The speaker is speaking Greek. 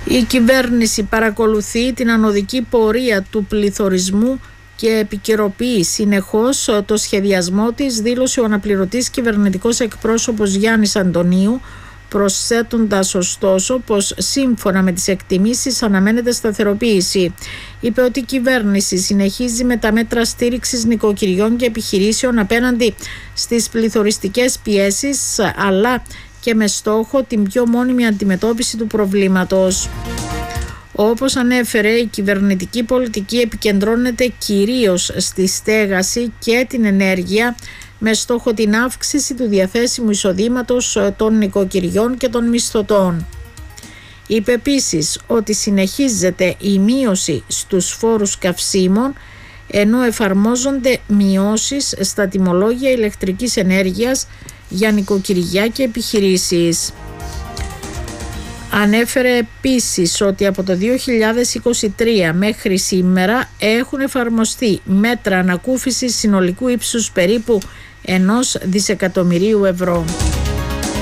Η κυβέρνηση παρακολουθεί την ανωδική πορεία του πληθωρισμού και επικαιροποιεί συνεχώς το σχεδιασμό της, δήλωσε ο αναπληρωτής κυβερνητικός εκπρόσωπος Γιάννης Αντωνίου, προσθέτοντας ωστόσο πως σύμφωνα με τις εκτιμήσεις αναμένεται σταθεροποίηση. Είπε ότι η κυβέρνηση συνεχίζει με τα μέτρα στήριξης νοικοκυριών και επιχειρήσεων απέναντι στις πληθωριστικές πιέσεις, αλλά και με στόχο την πιο μόνιμη αντιμετώπιση του προβλήματος. Όπως ανέφερε, η κυβερνητική πολιτική επικεντρώνεται κυρίως στη στέγαση και την ενέργεια, με στόχο την αύξηση του διαθέσιμου εισοδήματος των νοικοκυριών και των μισθωτών. Είπε επίσης ότι συνεχίζεται η μείωση στους φόρους καυσίμων, ενώ εφαρμόζονται μειώσεις στα τιμολόγια ηλεκτρικής ενέργειας για νοικοκυριά και επιχειρήσεις. Ανέφερε επίσης ότι από το 2023 μέχρι σήμερα έχουν εφαρμοστεί μέτρα ανακούφισης συνολικού ύψους περίπου 1 δισεκατομμυρίου ευρώ.